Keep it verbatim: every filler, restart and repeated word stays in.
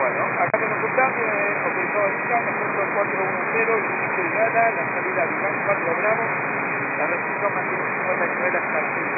Bueno, acá tenemos un cambio, eh, autorizado el cambio, punto cuatro uno cero, inicio y gana, la salida Vigán cuatro Bravo, la restricción mantiene cincuenta y nueve hasta el